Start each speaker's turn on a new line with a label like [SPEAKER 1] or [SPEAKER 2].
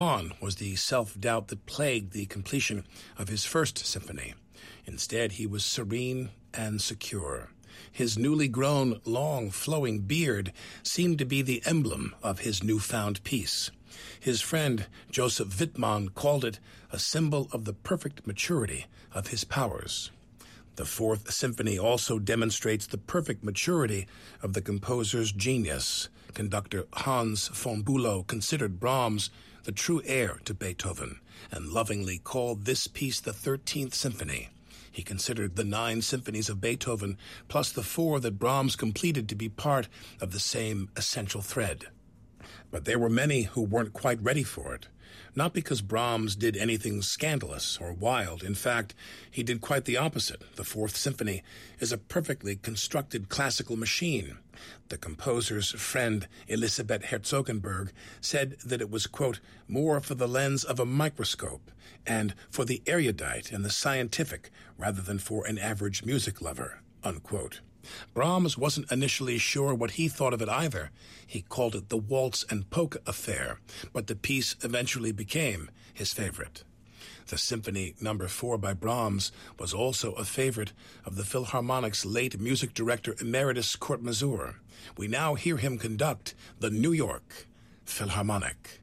[SPEAKER 1] Gone was the self-doubt that plagued the completion of his first symphony. Instead, he was serene and secure. His newly grown, long, flowing beard seemed to be the emblem of his newfound peace. His friend Joseph Wittmann called it a symbol of the perfect maturity of his powers. The Fourth Symphony also demonstrates the perfect maturity of the composer's genius. Conductor Hans von Bülow considered Brahms the true heir to Beethoven, and lovingly called this piece the 13th Symphony. He considered the 9 symphonies of Beethoven, plus the 4 that Brahms completed, to be part of the same essential thread. But there were many who weren't quite ready for it. Not because Brahms did anything scandalous or wild. In fact, he did quite the opposite. The Fourth Symphony is a perfectly constructed classical machine. The composer's friend, Elisabeth Herzogenberg, said that it was, quote, more for the lens of a microscope and for the erudite and the scientific rather than for an average music lover, unquote. Brahms wasn't initially sure what he thought of it either. He called it the waltz and polka affair, but the piece eventually became his favorite. The Symphony No. 4 by Brahms was also a favorite of the Philharmonic's late music director emeritus Kurt Masur. We now hear him conduct the New York Philharmonic.